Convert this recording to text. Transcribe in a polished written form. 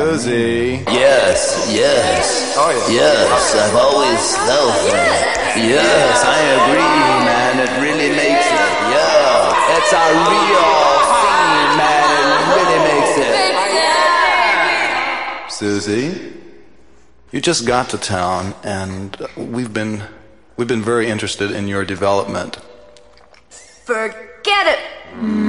Susie. Yes, yes. Oh, yeah. Yes, I've always felt that. Yes, I agree, man. It really makes it. Yeah. It's a real theme, man. It really makes it. Susie, you just got to town, and we've been very interested in your development. Forget it.